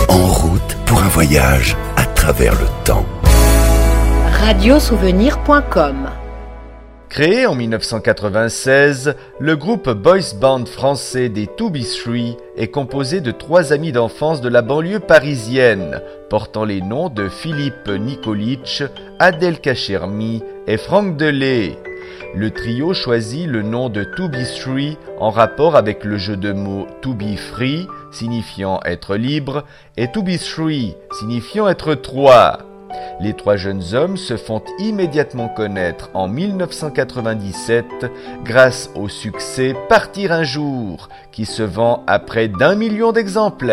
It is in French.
En route pour un voyage à travers le temps. Radiosouvenir.com. Créé en 1996, le groupe boys band français des 2B3 est composé de 3 amis d'enfance de la banlieue parisienne, portant les noms de Philippe Nikolic, Adèle Kachermi et Franck Delay. Le trio choisit le nom de 2B3 en rapport avec le jeu de mots to be free, signifiant être libre, et 2B3, signifiant être 3. Les 3 jeunes hommes se font immédiatement connaître en 1997 grâce au succès Partir un jour, qui se vend à près d'1 million d'exemplaires.